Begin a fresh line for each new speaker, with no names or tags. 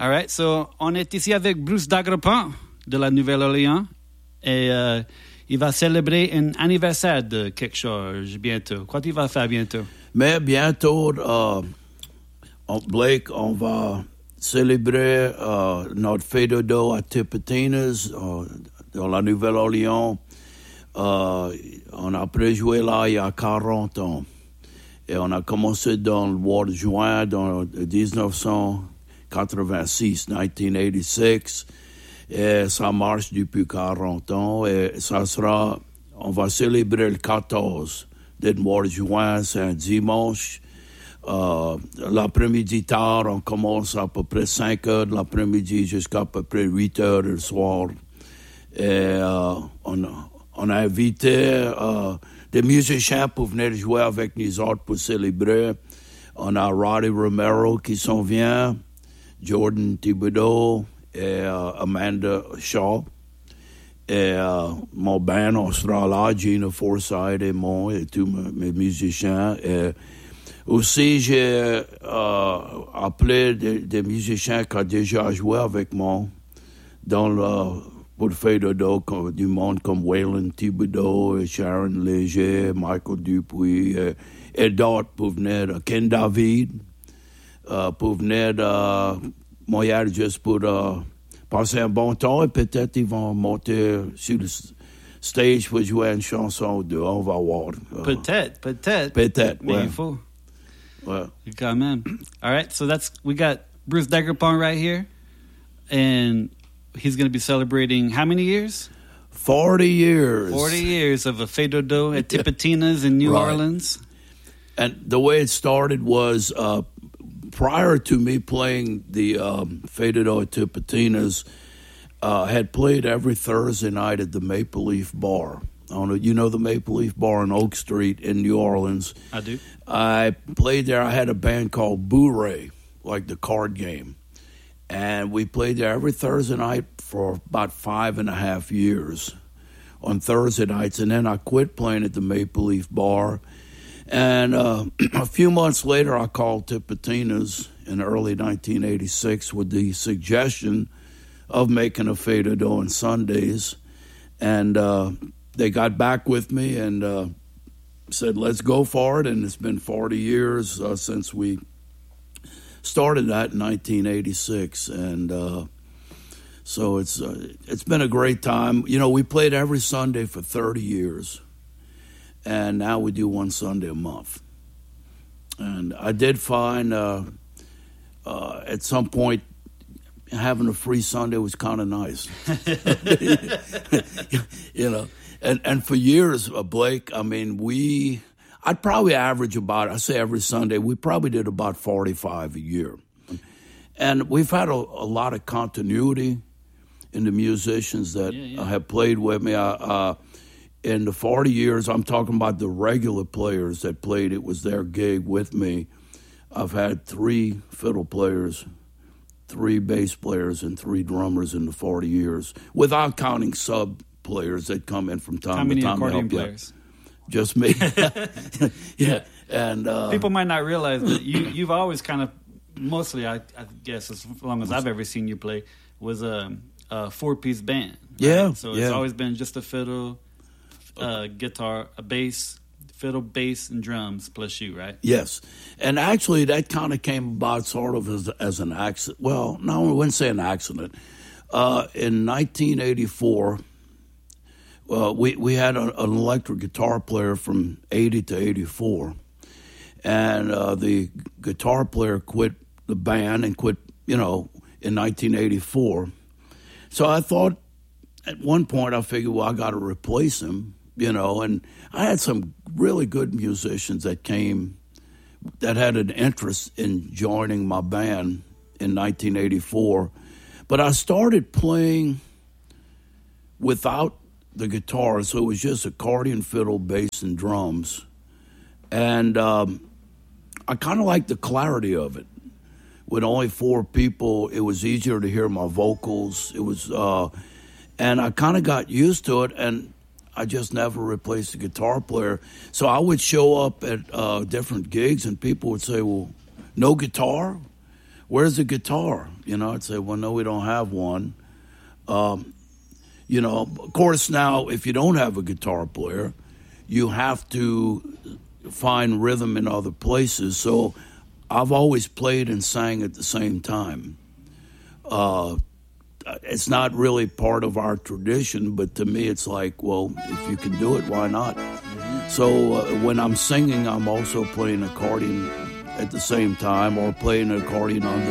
All right, so on est ici avec Bruce Daguerrepan de la Nouvelle-Orléans et il va célébrer un anniversaire de quelque chose bientôt. Quoi tu vas faire bientôt?
Mais bientôt, Blake, on va célébrer notre fête de dos à Tipitinas dans la Nouvelle-Orléans. On a préjoué là il y a 40 ans. Et on a commencé dans le mois de juin, dans 1986, 1986. Et ça marche depuis 40 ans. Et ça sera, on va célébrer le 14 du mois de juin, c'est un dimanche. L'après-midi tard, on commence à peu près 5 heures de l'après-midi jusqu'à peu près 8 heures le soir. Et on a invité des musiciens pour venir jouer avec nous autres pour célébrer. On a Roddy Romero qui s'en vient, Jordan Thibodeau et Amanda Shaw. Et mon band, on sera là, Gina Forsythe et moi et tous mes musiciens. Et aussi, j'ai appelé des musiciens qui ont déjà joué avec moi dans pour le fait de dos du monde comme Waylon Thibodeau, Sharon Léger, Michael Dupuis et d'autres pour venir, Ken David, pour venir de Montréal juste pour passer un bon temps et peut-être ils vont monter sur le stage pour jouer une chanson ou deux, on va voir.
Peut-être.
Mais
ouais. Il faut.
Ouais.
Quand même. All right, so we got Bruce Daguerrepan right here, and he's going to be celebrating how many years?
40 years.
40 years of a Fête de dos at Tipitinas in New Orleans.
And the way it started was prior to me playing the Fête de dos at Tipitinas, I had played every Thursday night at the Maple Leaf Bar. I don't know, you know the Maple Leaf Bar on Oak Street in New Orleans?
I do.
I played there. I had a band called Bourrée, like the card game. And we played there every Thursday night for about 5.5 years on Thursday nights. And then I quit playing at the Maple Leaf Bar. And a few months later, I called Tipitinas in early 1986 with the suggestion of making a Fête de dos on Sundays. And they got back with me and said, let's go for it. And it's been 40 years since we started that in 1986, and so it's been a great time. You know, we played every Sunday for 30 years, and now we do one Sunday a month. And I did find at some point having a free Sunday was kind of nice. You know, and for years, Blake, I mean, I'd probably average I say every Sunday, we probably did about 45 a year. And we've had a lot of continuity in the musicians that have played with me. In the 40 years, I'm talking about the regular players that played. It was their gig with me. I've had 3 fiddle players, 3 bass players, and 3 drummers in the 40 years, without counting sub players that come in from time to time.
How many accordion players?
Just me. Yeah. And
people might not realize that you've always kind of, mostly, I guess, as long as I've ever seen you play, was a 4-piece band. Right?
Yeah.
So it's always been just a fiddle, guitar, a bass, fiddle, bass, and drums plus you, right?
Yes. And actually, that kind of came about sort of as an accident. Well, no, I wouldn't say an accident. In 1984, we had an electric guitar player from 80 to 84, and the guitar player quit the band and quit, in 1984. So I thought at one point I figured, well, I got to replace him, and I had some really good musicians that had an interest in joining my band in 1984, but I started playing without the guitar, so it was just accordion, fiddle, bass, and drums. And I kind of liked the clarity of it. With only 4 people, it was easier to hear my vocals. It was, and I kind of got used to it, and I just never replaced the guitar player. So I would show up at different gigs, and people would say, well, no guitar? where's the guitar? I'd say, well, no, we don't have one. Of course, now, if you don't have a guitar player, you have to find rhythm in other places. So I've always played and sang at the same time. It's not really part of our tradition, but to me it's like, well, if you can do it, why not? So when I'm singing, I'm also playing accordion at the same time, or playing an accordion on the